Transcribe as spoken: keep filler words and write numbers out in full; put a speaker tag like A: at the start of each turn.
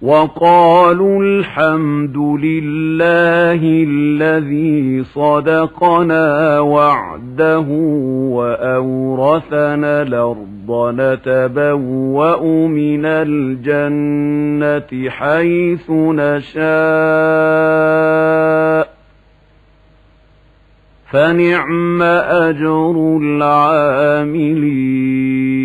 A: وقالوا الحمد لله الذي صدقنا وعده وأورثنا الأرض نتبوأ من الجنة حيث نشاء فنعم أجر العاملين